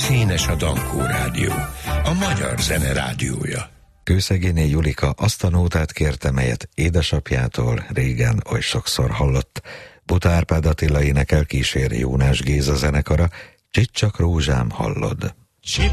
Színes a Dankó Rádió, a magyar zene rádiója. Kőszegéné Julika azt a nótát kérte, melyet édesapjától régen oly sokszor hallott. Buta Árpád Attila énekel, kíséri Jónás Géza zenekara, Csicsak rózsám hallod.